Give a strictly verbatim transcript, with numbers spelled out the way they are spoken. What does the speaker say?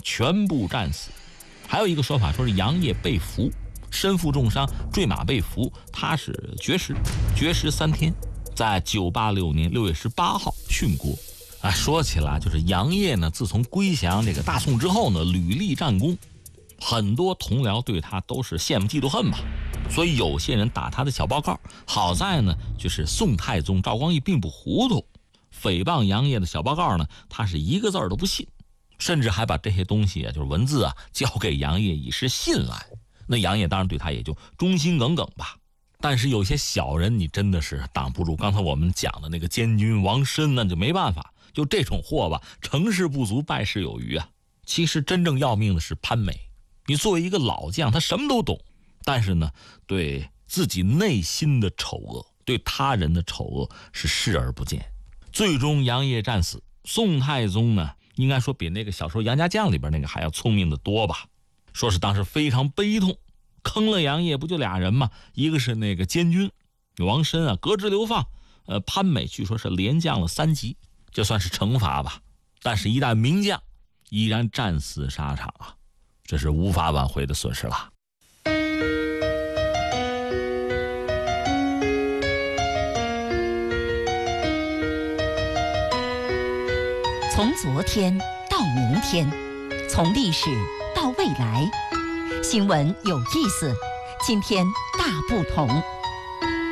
全部战死。还有一个说法说是杨业被俘，身负重伤，坠马被俘，他是绝食，绝食三天，在九八六年六月十八号殉国。啊，说起来就是杨业呢，自从归降这个大宋之后呢，屡立战功，很多同僚对他都是羡慕嫉妒恨吧。所以有些人打他的小报告，好在呢，就是宋太宗赵光义并不糊涂，诽谤杨业的小报告呢，他是一个字儿都不信，甚至还把这些东西啊，就是文字啊，交给杨业以示信赖。那杨业当然对他也就忠心耿耿吧。但是有些小人你真的是挡不住，刚才我们讲的那个监军王申，那就没办法，就这种货吧，成事不足败事有余啊。其实真正要命的是潘美，你作为一个老将，他什么都懂，但是呢，对自己内心的丑恶，对他人的丑恶是视而不见。最终杨业战死，宋太宗呢，应该说比那个小说《杨家将》里边那个还要聪明的多吧。说是当时非常悲痛，坑了杨业不就俩人吗？一个是那个监军王申啊，革职流放，呃，潘美据说是连降了三级，这算是惩罚吧。但是一旦名将依然战死沙场啊，这是无法挽回的损失了。 从昨天到明天，从历史到未来，新闻有意思，今天大不同。